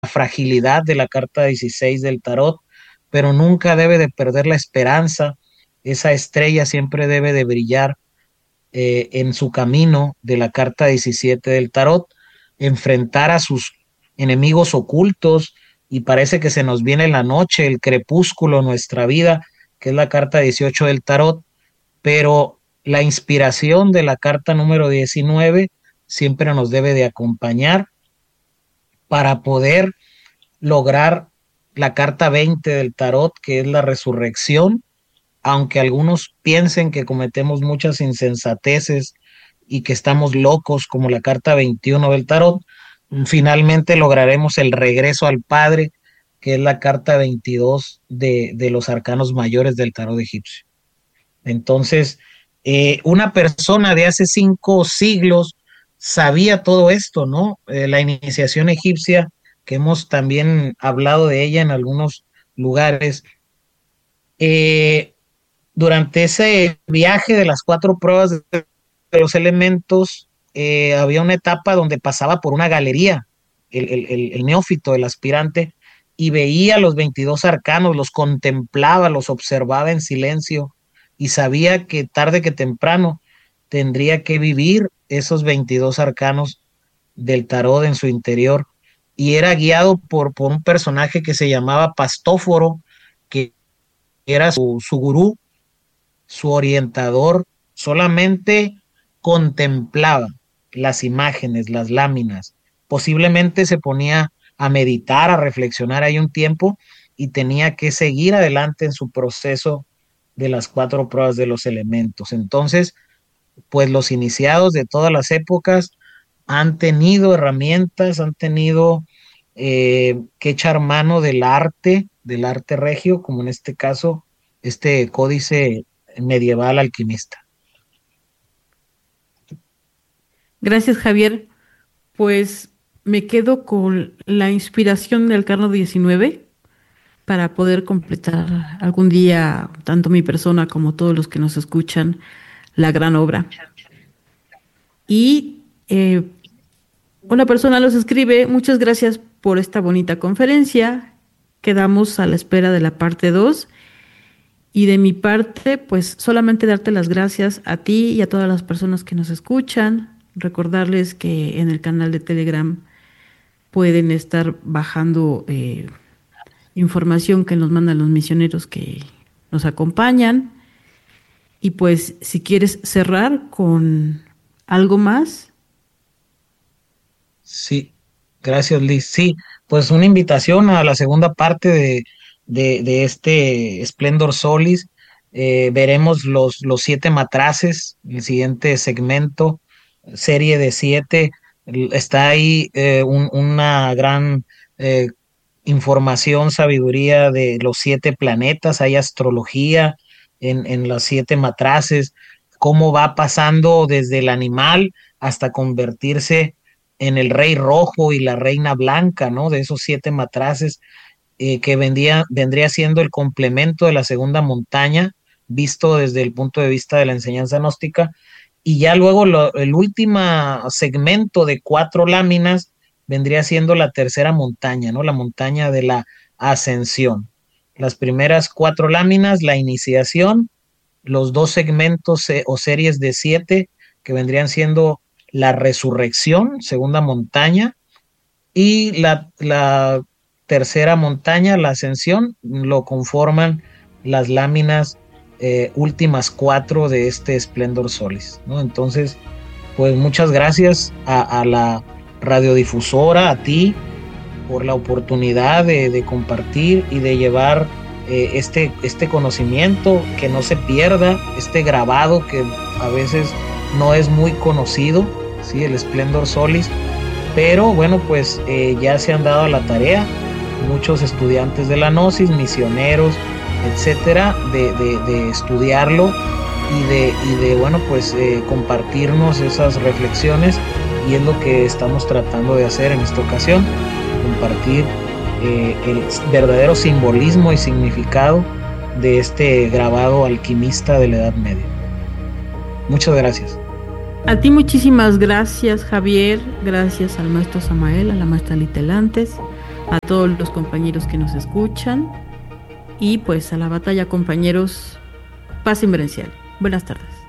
fragilidad de la carta 16 del tarot, pero nunca debe de perder la esperanza. Esa estrella siempre debe de brillar en su camino de la carta 17 del tarot, enfrentar a sus enemigos ocultos, y parece que se nos viene la noche, el crepúsculo, nuestra vida, que es la carta 18 del tarot, pero la inspiración de la carta número 19 siempre nos debe de acompañar para poder lograr la carta 20 del tarot, que es la resurrección, aunque algunos piensen que cometemos muchas insensateces y que estamos locos, como la carta 21 del tarot, finalmente lograremos el regreso al Padre, que es la carta 22 de los arcanos mayores del tarot egipcio. Entonces, una persona de hace 5 siglos sabía todo esto, ¿no? La iniciación egipcia, que hemos también hablado de ella en algunos lugares, eh, durante ese viaje de las 4 pruebas de los elementos, había una etapa donde pasaba por una galería, el neófito, el aspirante, y veía los 22 arcanos, los contemplaba, los observaba en silencio, y sabía que tarde que temprano tendría que vivir esos 22 arcanos del tarot en su interior, y era guiado por un personaje que se llamaba Pastóforo, que era su gurú, su orientador. Solamente contemplaba las imágenes, las láminas. Posiblemente se ponía a meditar, a reflexionar ahí un tiempo, y tenía que seguir adelante en su proceso de las 4 pruebas de los elementos. Entonces, pues los iniciados de todas las épocas han tenido herramientas, han tenido que echar mano del arte regio, como en este caso, este códice medieval alquimista. Gracias, Javier. Pues me quedo con la inspiración del Carno 19 para poder completar algún día, tanto mi persona como todos los que nos escuchan, la gran obra. Y una persona nos escribe: muchas gracias por esta bonita conferencia. Quedamos a la espera de la parte 2. Y de mi parte, pues solamente darte las gracias a ti y a todas las personas que nos escuchan. Recordarles que en el canal de Telegram pueden estar bajando información que nos mandan los misioneros que nos acompañan. Y pues si quieres cerrar con algo más. Sí, gracias, Liz. Sí, pues una invitación a la segunda parte de este Splendor Solis. Veremos los 7 matraces, el siguiente segmento, serie de 7. Está ahí una gran eh, información, sabiduría de los 7 planetas. Hay astrología en las 7 matraces, cómo va pasando desde el animal hasta convertirse en el rey rojo y la reina blanca, ¿no? De esos 7 matraces, que vendría siendo el complemento de la segunda montaña, visto desde el punto de vista de la enseñanza gnóstica. Y ya luego el último segmento de 4 láminas vendría siendo la tercera montaña, ¿no? La montaña de la ascensión. Las primeras 4 láminas, la iniciación, los 2 segmentos o series de 7, que vendrían siendo la resurrección, segunda montaña, y la tercera montaña, la ascensión, lo conforman las láminas últimas 4 de este Splendor Solis, ¿no? Entonces, pues muchas gracias a la radiodifusora, a ti, por la oportunidad de compartir y de llevar este conocimiento, que no se pierda, este grabado que a veces no es muy conocido, ¿sí? El Splendor Solis, pero bueno, pues ya se han dado a la tarea muchos estudiantes de la Gnosis, misioneros, etcétera, de estudiarlo y de bueno, pues compartirnos esas reflexiones, y es lo que estamos tratando de hacer en esta ocasión, compartir el verdadero simbolismo y significado de este grabado alquimista de la Edad Media. Muchas gracias. A ti muchísimas gracias, Javier. Gracias al maestro Samael, a la maestra Litelantes, a todos los compañeros que nos escuchan y pues a la batalla, compañeros, paz inverencial. Buenas tardes.